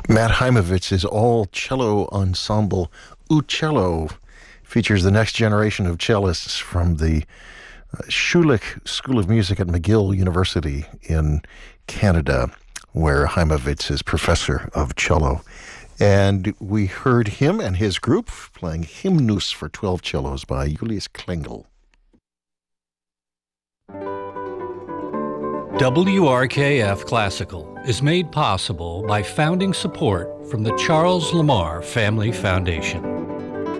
Matt Heimovits's all-cello ensemble Uccello features the next generation of cellists from the Schulich School of Music at McGill University in Canada, where Heimovits is professor of cello. And we heard him and his group playing Hymnus for 12 cellos by Julius Klengel. WRKF Classical is made possible by founding support from the Charles Lamar Family Foundation.